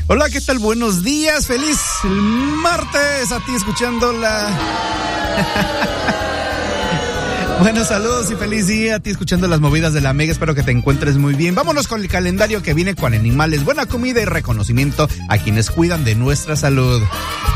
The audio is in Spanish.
Hola, ¿qué tal? Buenos días, feliz martes a ti escuchando la... Buenos saludos y feliz día a ti escuchando las movidas de la Mega. Espero que te encuentres muy bien. Vámonos con el calendario que viene con animales, buena comida y reconocimiento a quienes cuidan de nuestra salud.